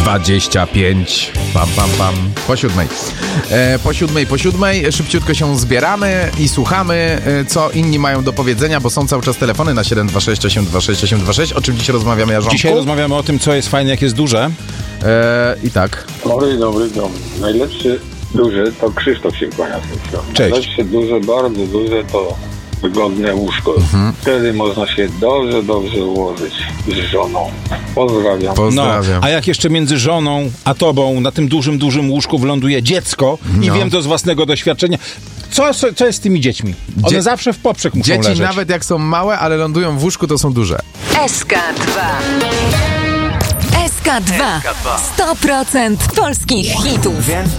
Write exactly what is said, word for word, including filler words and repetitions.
dwadzieścia pięć. Pam, pam, pam. Po siódmej. E, po siódmej, po siódmej. Szybciutko się zbieramy i słuchamy, e, co inni mają do powiedzenia, bo są cały czas telefony na siedem dwa sześć osiem dwa sześć osiem dwa sześć. O czym dzisiaj rozmawiamy, Jarząbku? Dzisiaj rozmawiamy o tym, co jest fajne, jak jest duże. E, I tak. Dobry, dobry, dobry. Najlepszy duży to Krzysztof się kłania z tym filmem. Cześć. Najlepszy duży, bardzo duży to wygodne łóżko. Mhm. Wtedy można się dobrze, dobrze ułożyć z żoną. Pozdrawiam. Pozdrawiam. No, a jak jeszcze między żoną a tobą na tym dużym, dużym łóżku wyląduje dziecko i No. wiem to z własnego doświadczenia. Co, co jest z tymi dziećmi? One Dzie- zawsze w poprzek muszą Dzieci leżeć. nawet jak są małe, ale lądują w łóżku, to są duże. S K dwa. S K dwa. sto procent polskich hitów. Wiem,